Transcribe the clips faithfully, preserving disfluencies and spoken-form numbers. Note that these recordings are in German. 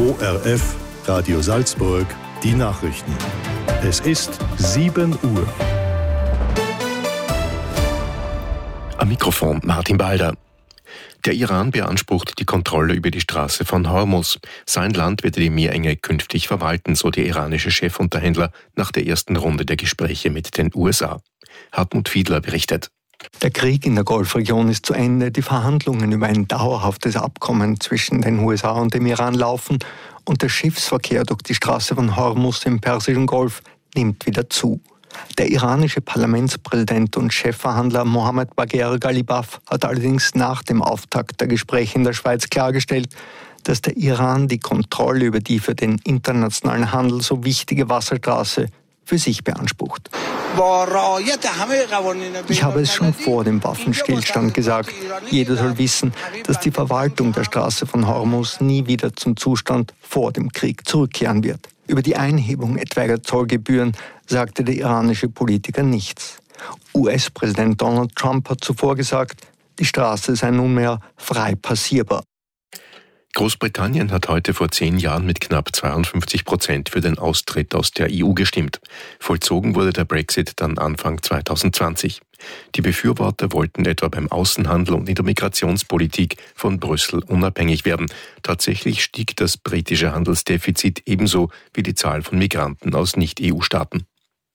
O R F, Radio Salzburg, die Nachrichten. Es ist sieben Uhr. Am Mikrofon Martin Balder. Der Iran beansprucht die Kontrolle über die Straße von Hormuz. Sein Land werde die Meerenge künftig verwalten, so der iranische Chefunterhändler nach der ersten Runde der Gespräche mit den U S A. Hartmut Fiedler berichtet. Der Krieg in der Golfregion ist zu Ende. Die Verhandlungen über ein dauerhaftes Abkommen zwischen den U S A und dem Iran laufen und der Schiffsverkehr durch die Straße von Hormuz im Persischen Golf nimmt wieder zu. Der iranische Parlamentspräsident und Chefverhandler Mohammad Bagher Ghalibaf hat allerdings nach dem Auftakt der Gespräche in der Schweiz klargestellt, dass der Iran die Kontrolle über die für den internationalen Handel so wichtige Wasserstraße für sich beansprucht. Ich habe es schon vor dem Waffenstillstand gesagt. Jeder soll wissen, dass die Verwaltung der Straße von Hormuz nie wieder zum Zustand vor dem Krieg zurückkehren wird. Über die Einhebung etwaiger Zollgebühren sagte der iranische Politiker nichts. U S-Präsident Donald Trump hat zuvor gesagt, die Straße sei nunmehr frei passierbar. Großbritannien hat heute vor zehn Jahren mit knapp zweiundfünfzig Prozent für den Austritt aus der E U gestimmt. Vollzogen wurde der Brexit dann Anfang zweitausendzwanzig. Die Befürworter wollten etwa beim Außenhandel und in der Migrationspolitik von Brüssel unabhängig werden. Tatsächlich stieg das britische Handelsdefizit ebenso wie die Zahl von Migranten aus Nicht-E U-Staaten.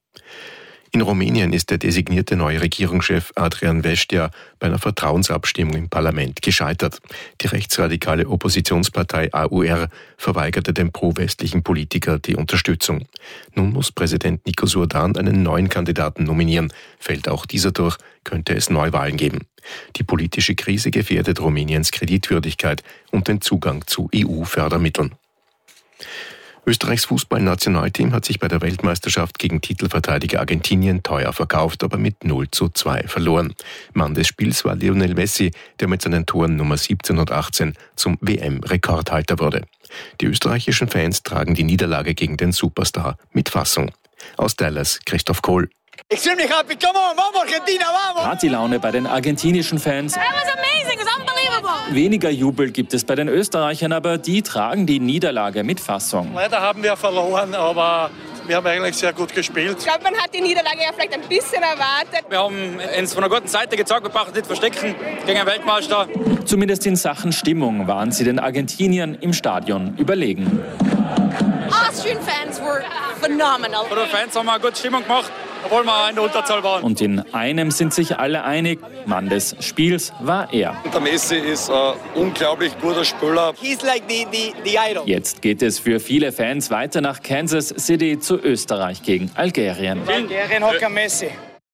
In Rumänien ist der designierte neue Regierungschef Adrian Vestia bei einer Vertrauensabstimmung im Parlament gescheitert. Die rechtsradikale Oppositionspartei A U R verweigerte dem pro-westlichen Politiker die Unterstützung. Nun muss Präsident Nikos Surdan einen neuen Kandidaten nominieren. Fällt auch dieser durch, könnte es Neuwahlen geben. Die politische Krise gefährdet Rumäniens Kreditwürdigkeit und den Zugang zu E U-Fördermitteln. Österreichs Fußballnationalteam hat sich bei der Weltmeisterschaft gegen Titelverteidiger Argentinien teuer verkauft, aber mit null zu zwei verloren. Mann des Spiels war Lionel Messi, der mit seinen Toren Nummer siebzehn und achtzehn zum W M-Rekordhalter wurde. Die österreichischen Fans tragen die Niederlage gegen den Superstar mit Fassung. Aus Dallas Christoph Kohl. Extremely happy, come on, vamos Argentina, vamos! Partylaune bei den argentinischen Fans. That was amazing, it's unbelievable! Weniger Jubel gibt es bei den Österreichern, aber die tragen die Niederlage mit Fassung. Leider haben wir verloren, aber wir haben eigentlich sehr gut gespielt. Ich glaube, man hat die Niederlage ja vielleicht ein bisschen erwartet. Wir haben uns von einer guten Seite gezeigt, wir brauchen nicht verstecken gegen einen Weltmeister. Zumindest in Sachen Stimmung waren sie den Argentiniern im Stadion überlegen. Austrian fans were phenomenal. Die Fans haben eine gute Stimmung gemacht, obwohl wir in der Unterzahl waren. Und in einem sind sich alle einig, Mann des Spiels war er. Der Messi ist ein unglaublich guter Spieler. He's like the, the, the idol. Jetzt geht es für viele Fans weiter nach Kansas City zu Österreich gegen Algerien. Algerien hat kein Messi.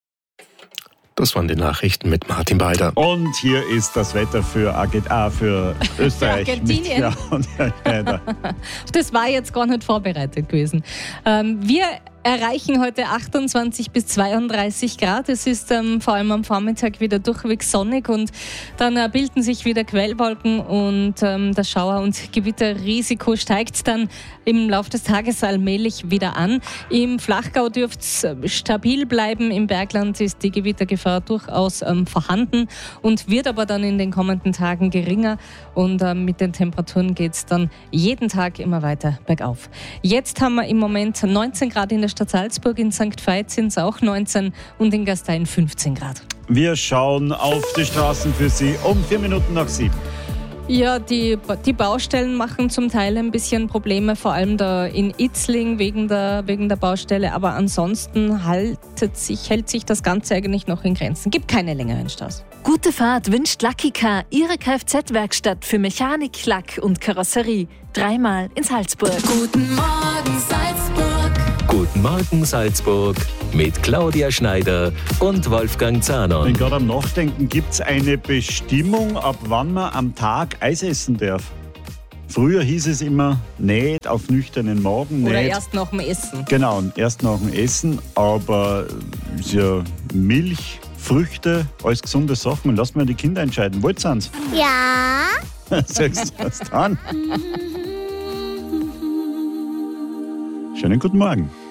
Das waren die Nachrichten mit Martin Balder. Und hier ist das Wetter für, Arge- ah, für Österreich. Für Argentinien. Ja, und, ja, ja, das war jetzt gar nicht vorbereitet gewesen. Ähm, wir erreichen heute achtundzwanzig bis zweiunddreißig Grad. Es ist ähm, vor allem am Vormittag wieder durchwegs sonnig und dann äh, bilden sich wieder Quellwolken und ähm, das Schauer- und Gewitterrisiko steigt dann im Laufe des Tages allmählich wieder an. Im Flachgau dürfte es stabil bleiben. Im Bergland ist die Gewittergefahr durchaus ähm, vorhanden und wird aber dann in den kommenden Tagen geringer und ähm, mit den Temperaturen geht es dann jeden Tag immer weiter bergauf. Jetzt haben wir im Moment neunzehn Grad in der Stadt Salzburg, in Sankt Veit sind es auch neunzehn und in Gastein fünfzehn Grad. Wir schauen auf die Straßen für Sie um vier Minuten nach sieben. Ja, die, die Baustellen machen zum Teil ein bisschen Probleme, vor allem da in Itzling wegen der, wegen der Baustelle. Aber ansonsten haltet sich, hält sich das Ganze eigentlich noch in Grenzen. Gibt keine längeren Staus. Gute Fahrt wünscht Lucky Car, Ihre Kfz-Werkstatt für Mechanik, Lack und Karosserie. Dreimal in Salzburg. Guten Morgen Salzburg. Guten Morgen Salzburg mit Claudia Schneider und Wolfgang Zahner. Wenn gerade am Nachdenken, gibt es eine Bestimmung, ab wann man am Tag Eis essen darf? Früher hieß es immer, nicht auf nüchternen Magen. Oder nicht. erst nach dem Essen. Genau, erst nach dem Essen, aber ist ja Milch, Früchte, alles gesunde Sachen. Und lassen wir die Kinder entscheiden. Wollt ihr es? Ja. Sagst du das dann? Schönen guten Morgen.